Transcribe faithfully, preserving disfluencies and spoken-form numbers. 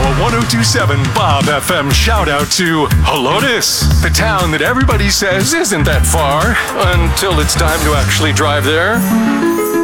a one oh two point seven Bob F M shout out to Helotes, the town that everybody says isn't that far until it's time to actually drive there.